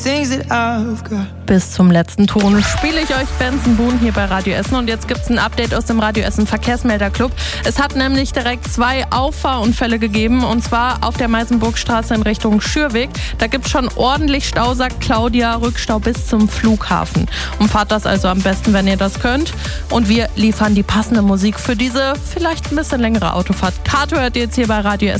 things that I've got. Bis zum letzten Ton spiele ich euch Benson Boone hier bei Radio Essen. Und jetzt gibt's ein Update aus dem Radio Essen Verkehrsmelderclub. Es hat nämlich direkt 2 Auffahrunfälle gegeben. Und zwar auf der Meisenburgstraße in Richtung Schürweg. Da gibt's schon ordentlich Stau, sagt Claudia. Rückstau bis zum Flughafen. Umfahrt das also am besten, wenn ihr das könnt. Und wir liefern die passende Musik für diese vielleicht ein bisschen längere Autofahrt. Kato hört ihr jetzt hier bei Radio Essen.